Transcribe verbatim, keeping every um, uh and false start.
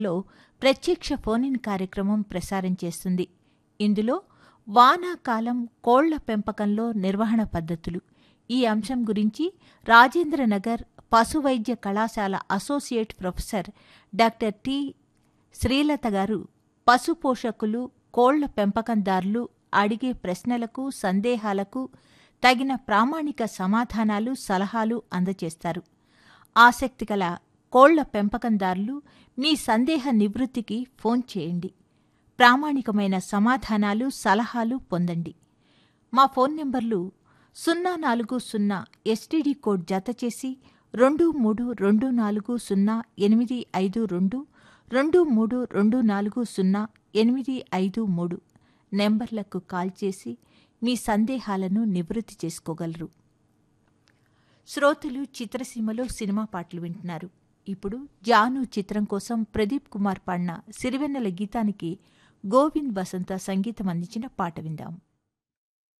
లో ప్రత్యక్ష ఫోన్-ఇన్ కార్యక్రమం ప్రసారం చేస్తుంది. ఇందులో వానాకాలం కోళ్ల పెంపకంలో నిర్వహణ పద్ధతులు ఈ అంశం గురించి రాజేంద్రనగర్ పశువైద్య కళాశాల associate professor doctor T Srilatha గారు పశు పోషకులు, కోళ్ల పెంపకందారులు అడిగే ప్రశ్నలకు, సందేహాలకు తగిన ప్రామాణిక సమాధానాలు, సలహాలు అందజేస్తారు. ఆసక్తిగల కోళ్ల పెంపకందారులు మీ సందేహ నివృత్తికి ఫోన్ చేయండి. ప్రామాణికమైన సమాధానాలు, సలహాలు పొందండి. మా ఫోన్ నెంబర్లు సున్నా నాలుగు సున్నా ఎస్టీడీ కోడ్ జతచేసి రెండు మూడు రెండు నాలుగు సున్నా ఎనిమిది ఐదు రెండు, రెండు మూడు రెండు నాలుగు సున్నా ఎనిమిది ఐదు మూడు నెంబర్లకు కాల్ చేసి మీ సందేహాలను నివృత్తి చేసుకోగలరు. శ్రోతలు చిత్రసీమలో సినిమా పాటలు వింటున్నారు. ఇప్పుడు జాను చిత్రం కోసం ప్రదీప్ కుమార్ పాడిన సిరివెన్నెల గీతానికి గోవింద్ వసంత సంగీతం అందించిన పాట విందాం.